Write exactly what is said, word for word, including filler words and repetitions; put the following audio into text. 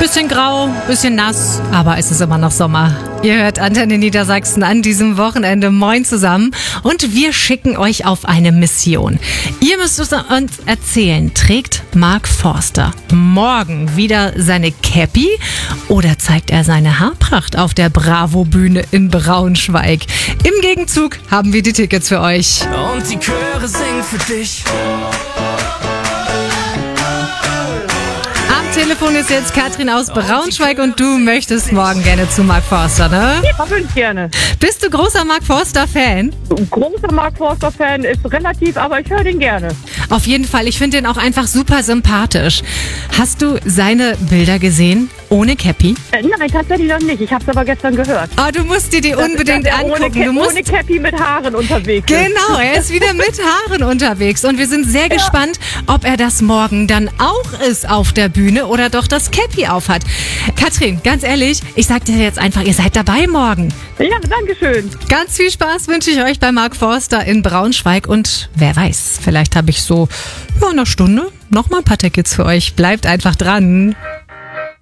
Bisschen grau, bisschen nass, aber es ist immer noch Sommer. Ihr hört Antenne Niedersachsen an diesem Wochenende. Moin zusammen. Und wir schicken euch auf eine Mission. Ihr müsst uns erzählen, trägt Mark Forster morgen wieder seine Cappy oder zeigt er seine Haarpracht auf der Bravo-Bühne in Braunschweig? Im Gegenzug haben wir die Tickets für euch. Und die Chöre singen für dich. Am Telefon ist jetzt Katrin aus Braunschweig und du möchtest morgen gerne zu Mark Forster, ne? Ja, würde ich gerne. Bist du großer Mark Forster-Fan? Ein großer Mark Forster-Fan ist relativ, aber ich höre den gerne. Auf jeden Fall, ich finde den auch einfach super sympathisch. Hast du seine Bilder gesehen? Ohne Cappy? Äh, nein, tatsächlich noch nicht. Ich habe es aber gestern gehört. Ah, du musst dir die Das- unbedingt dass er angucken. Ohne, Ca- du musst ohne Cappy mit Haaren unterwegs ist. Genau, er ist wieder mit Haaren unterwegs und wir sind sehr gespannt, ob er das morgen dann auch ist auf der Bühne oder doch das Cappy aufhat. Katrin, ganz ehrlich, ich sag dir jetzt einfach, ihr seid dabei morgen. Ja, danke schön. Ganz viel Spaß wünsche ich euch bei Mark Forster in Braunschweig und wer weiß, vielleicht habe ich so ja, in einer Stunde noch mal ein paar Tickets für euch. Bleibt einfach dran.